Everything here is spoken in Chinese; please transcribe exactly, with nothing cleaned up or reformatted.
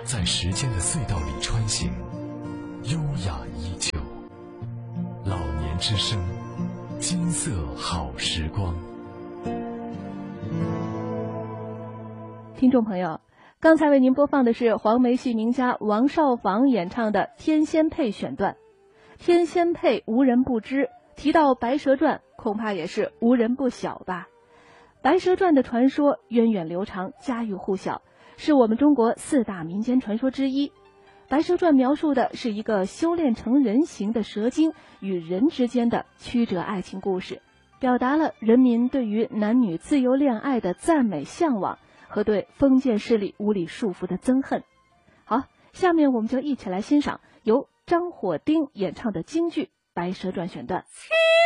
在时间的隧道里穿行，优雅依旧。老年之声，金色好时光。 听众朋友，刚才为您播放的是黄梅戏名家王少舫演唱的《天仙配》选段。天仙配无人不知，提到《白蛇传》，恐怕也是无人不晓吧。《白蛇传》的传说源远流长，家喻户晓，是我们中国四大民间传说之一。《白蛇传》描述的是一个修炼成人形的蛇精与人之间的曲折爱情故事，表达了人民对于男女自由恋爱的赞美向往和对封建势力无理束缚的憎恨。好，下面我们就一起来欣赏由张火丁演唱的京剧《白蛇传》选段。